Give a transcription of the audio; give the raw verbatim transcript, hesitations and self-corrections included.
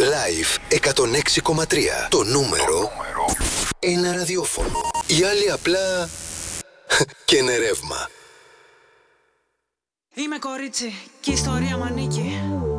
Live εκατόν έξι κόμμα τρία. Το νούμερο ένα ραδιόφωνο. Οι άλλοι απλά και είναι ρεύμα. Είμαι κορίτσι και η ιστορία μ' ανήκει.